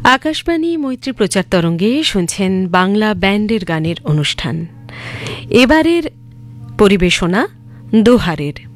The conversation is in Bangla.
আকাশবাণী মৈত্রী প্রচার তরঙ্গে শুনছেন বাংলা ব্যান্ডের গানের অনুষ্ঠান। এবারের পরিবেশনা দোহারের।